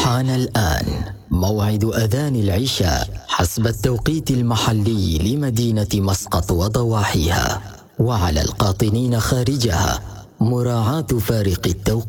حان الآن موعد أذان العشاء حسب التوقيت المحلي لمدينة مسقط وضواحيها، وعلى القاطنين خارجها مراعاة فارق التوقيت.